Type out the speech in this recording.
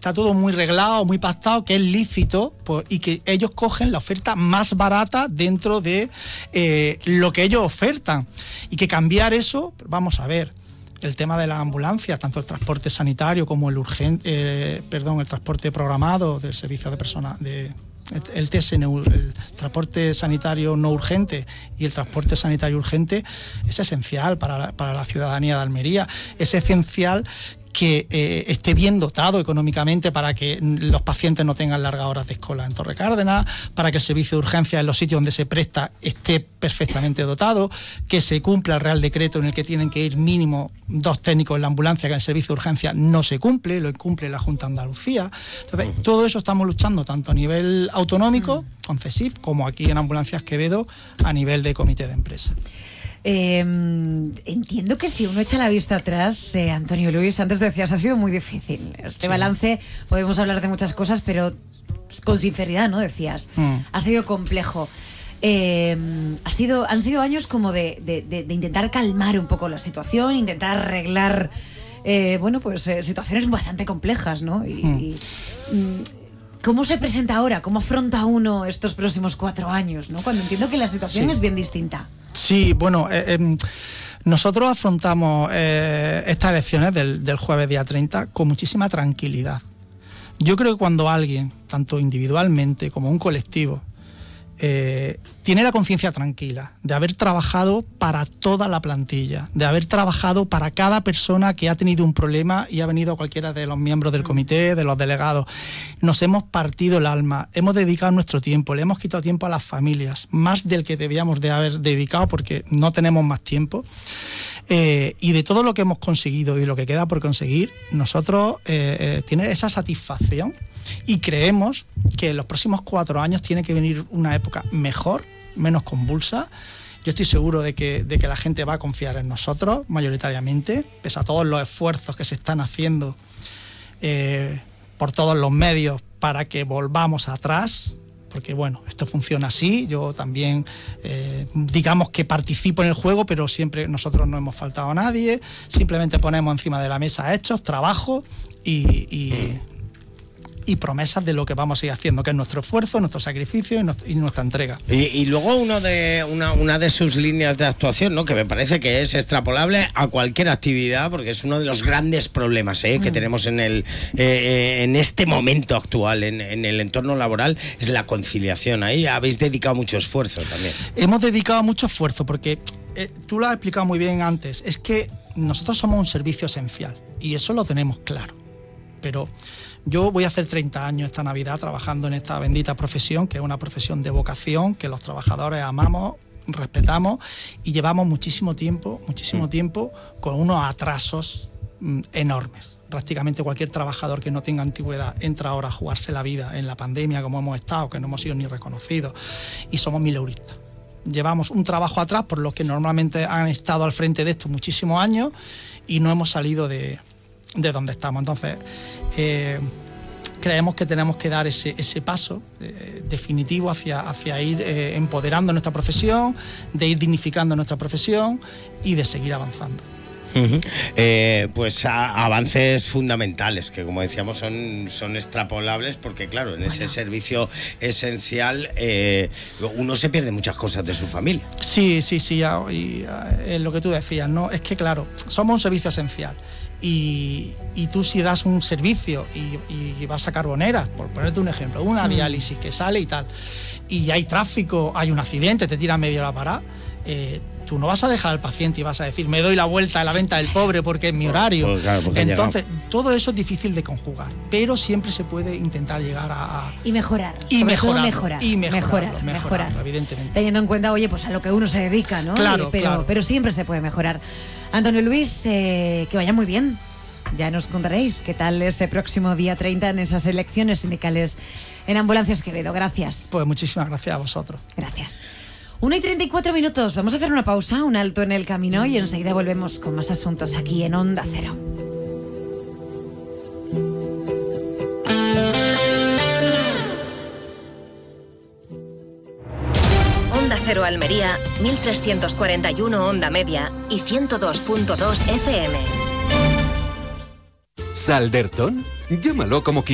está todo muy reglado, muy pactado, que es lícito, y que ellos cogen la oferta más barata dentro de lo que ellos ofertan. Y que cambiar eso, vamos a ver, el tema de las ambulancias, tanto el transporte sanitario como el el transporte programado del servicio de personas, el TSNU, el transporte sanitario no urgente y el transporte sanitario urgente, es esencial para la ciudadanía de Almería. Es esencial que esté bien dotado económicamente para que los pacientes no tengan largas horas de cola en Torre Cárdenas, para que el servicio de urgencia en los sitios donde se presta esté perfectamente dotado, que se cumpla el Real Decreto en el que tienen que ir mínimo 2 técnicos en la ambulancia, que en el servicio de urgencia no se cumple, lo cumple la Junta de Andalucía. Entonces, todo eso estamos luchando tanto a nivel autonómico, con CESIF, como aquí en Ambulancias Quevedo, a nivel de comité de empresa. Entiendo que si uno echa la vista atrás, Antonio Luis, antes decías, ha sido muy difícil. Este balance, podemos hablar de muchas cosas, pero con sinceridad, ¿no? Decías, ha sido complejo. Han sido años como de intentar calmar un poco la situación, intentar arreglar, situaciones bastante complejas, ¿no? ¿Cómo se presenta ahora? ¿Cómo afronta uno estos próximos 4 años, ¿no? Cuando entiendo que la situación es bien distinta. Sí, bueno, nosotros afrontamos estas elecciones del jueves día 30 con muchísima tranquilidad. Yo creo que cuando alguien, tanto individualmente como un colectivo, tiene la conciencia tranquila de haber trabajado para toda la plantilla, de haber trabajado para cada persona que ha tenido un problema y ha venido a cualquiera de los miembros del comité, de los delegados. Nos hemos partido el alma, hemos dedicado nuestro tiempo, le hemos quitado tiempo a las familias, más del que debíamos de haber dedicado porque no tenemos más tiempo. Y de todo lo que hemos conseguido y de lo que queda por conseguir, nosotros tiene esa satisfacción y creemos que en los próximos 4 años tiene que venir una época mejor, menos convulsa. Yo estoy seguro de que la gente va a confiar en nosotros mayoritariamente, pese a todos los esfuerzos que se están haciendo por todos los medios para que volvamos atrás. Porque bueno, esto funciona así, yo también digamos que participo en el juego, pero siempre nosotros no hemos faltado a nadie, simplemente ponemos encima de la mesa hechos, trabajo y promesas de lo que vamos a ir haciendo, que es nuestro esfuerzo, nuestro sacrificio y nuestra entrega. Y luego una de sus líneas de actuación, ¿no?, que me parece que es extrapolable a cualquier actividad, porque es uno de los grandes problemas que tenemos en este momento actual, en el entorno laboral, es la conciliación. Ahí habéis dedicado mucho esfuerzo también. Hemos dedicado mucho esfuerzo, porque tú lo has explicado muy bien antes, es que nosotros somos un servicio esencial, y eso lo tenemos claro. Pero yo voy a hacer 30 años esta Navidad trabajando en esta bendita profesión, que es una profesión de vocación, que los trabajadores amamos, respetamos, y llevamos muchísimo tiempo con unos atrasos enormes. Prácticamente cualquier trabajador que no tenga antigüedad entra ahora a jugarse la vida en la pandemia, como hemos estado, que no hemos sido ni reconocidos, y somos mileuristas. Llevamos un trabajo atrás por los que normalmente han estado al frente de esto muchísimos años y no hemos salido de donde estamos. Entonces, creemos que tenemos que dar ese paso definitivo hacia ir empoderando nuestra profesión, de ir dignificando nuestra profesión y de seguir avanzando. Pues avances fundamentales que, como decíamos, son extrapolables, porque claro, en ese servicio esencial uno se pierde muchas cosas de su familia. Sí, y lo que tú decías, ¿no? Es que claro, somos un servicio esencial. Y tú, si das un servicio y vas a Carboneras, por ponerte un ejemplo, una diálisis que sale y tal, y hay tráfico, hay un accidente, te tira medio la parada, tú no vas a dejar al paciente y vas a decir, me doy la vuelta a la venta del pobre porque es mi horario. Pues claro, entonces, todo eso es difícil de conjugar, pero siempre se puede intentar llegar a... Y mejorar. Y mejorarlo, evidentemente. Teniendo en cuenta, oye, pues a lo que uno se dedica, ¿no? Claro, pero siempre se puede mejorar. Antonio Luis, que vaya muy bien. Ya nos contaréis qué tal ese próximo día 30 en esas elecciones sindicales en Ambulancias Quevedo. Gracias. Pues muchísimas gracias a vosotros. Gracias. 1:34. Vamos a hacer una pausa, un alto en el camino, y enseguida volvemos con más asuntos aquí en Onda Cero. Onda Cero Almería, 1341 onda media y 102.2 FM. ¿Salderton? Llámalo como quieras.